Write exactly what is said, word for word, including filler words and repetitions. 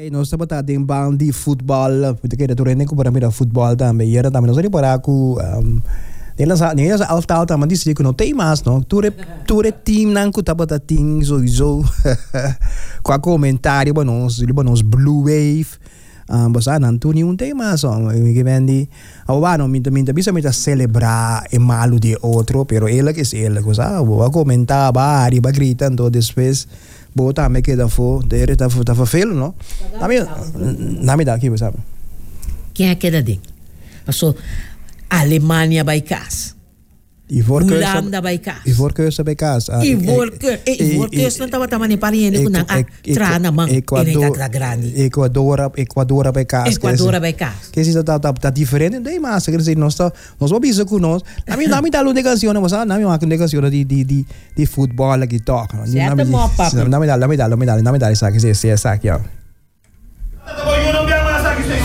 Nós estamos em bang de futebol, porque que tu rende para mim da futebol também. Era também nós ali para aku, nelas nelas alta alta, mas disse que não tem mais, não. Tu re tu re team não que tá bota team sowieso. Com comentário para nós, ali para nós Blue Wave. Um, basta não tu nenhum tem mais, não. Que vendi, agora não minta minta bisa minta celebrar e malo de outro, pero ele que é ele, coisa. Vou comentar, bari, ba gritando depois. Bota me que da fo, dere da fo, da fo veel, no? Nami, nami da aqui, sabe? Quem é que é ding? Passou Alemanha bij kaas. Holanda bij kaas. I voorkeur bij kaas. I voorkeur, i voorkeur não tava tamani pariendo com a trana man. Equador, Equador bij kaas. Equador bij kaas. Que se tá tá tá diferente, não mas quer dizer nós tá nós vamos isso com nós. Nami nami tá lo negação, mas nami uma negação de de de de futebol aqui toca. Nami nami nami nami nami nami nami nami nami nami nami nami nami nami